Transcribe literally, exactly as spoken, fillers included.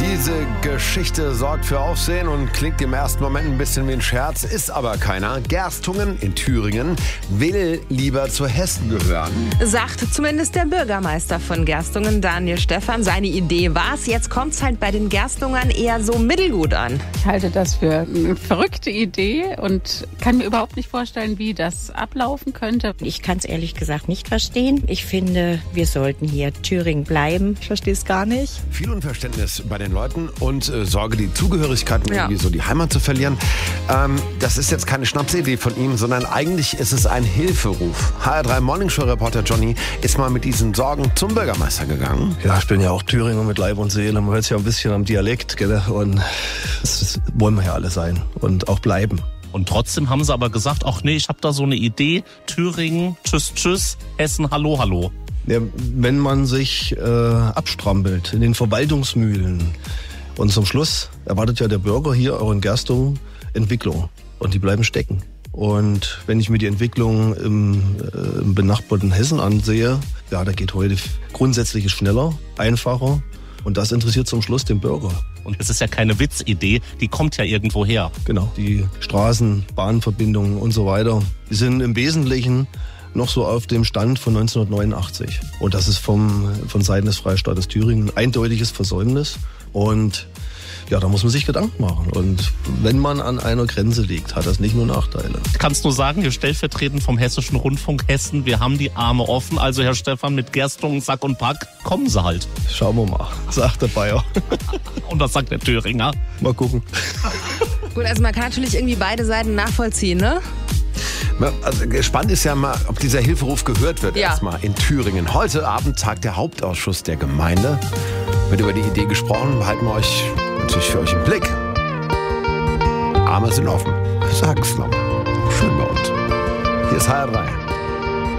Diese Geschichte sorgt für Aufsehen und klingt im ersten Moment ein bisschen wie ein Scherz, ist aber keiner. Gerstungen in Thüringen will lieber zu Hessen gehören. Sagt zumindest der Bürgermeister von Gerstungen, Daniel Stephan. Seine Idee war's. Jetzt kommt's halt bei den Gerstungern eher so mittelgut an. Ich halte das für eine verrückte Idee und kann mir überhaupt nicht vorstellen, wie das ablaufen könnte. Ich kann es ehrlich gesagt nicht verstehen. Ich finde, wir sollten hier Thüringen bleiben. Ich verstehe es gar nicht. Viel Unverständnis bei den Leuten und äh, Sorge, die Zugehörigkeit, Ja. irgendwie so die Heimat zu verlieren. Ähm, das ist jetzt keine Schnapsidee von ihm, sondern eigentlich ist es ein Hilferuf. H R drei Morningshow-Reporter Johnny ist mal mit diesen Sorgen zum Bürgermeister gegangen. Ja, ich bin ja auch Thüringer mit Leib und Seele. Man hört es ja ein bisschen am Dialekt, gell? Und das, das wollen wir ja alle sein und auch bleiben. Und trotzdem haben sie aber gesagt, ach nee, ich habe da so eine Idee. Thüringen, tschüss, tschüss. Hessen, hallo, hallo. Ja, wenn man sich äh, abstrampelt in den Verwaltungsmühlen und zum Schluss erwartet ja der Bürger hier auch in Gerstungen Entwicklung und die bleiben stecken. Und wenn ich mir die Entwicklung im, äh, im benachbarten Hessen ansehe, ja, da geht heute grundsätzlich schneller, einfacher und das interessiert zum Schluss den Bürger. Und es ist ja keine Witzidee, die kommt ja irgendwo her. Genau, die Straßen, Bahnverbindungen und so weiter, die sind im Wesentlichen noch so auf dem Stand von neunzehnhundertneunundachtzig. Und das ist vom, von Seiten des Freistaates Thüringen ein eindeutiges Versäumnis. Und ja, da muss man sich Gedanken machen. Und wenn man an einer Grenze liegt, hat das nicht nur Nachteile. Ich kann es nur sagen, hier stellvertretend vom Hessischen Rundfunk Hessen, wir haben die Arme offen. Also Herr Stephan, mit Gerstungen, Sack und Pack, kommen Sie halt. Schauen wir mal, sagt der Bayer. Und das sagt der Thüringer. Mal gucken. Gut, also man kann natürlich irgendwie beide Seiten nachvollziehen, ne? Also gespannt ist ja mal, ob dieser Hilferuf gehört wird Ja. erstmal in Thüringen. Heute Abend tagt der Hauptausschuss der Gemeinde. Wird über die Idee gesprochen, behalten wir euch natürlich für euch im Blick. Arme sind offen. Ich sag's nochmal. Schön bei uns. Hier ist H R drei.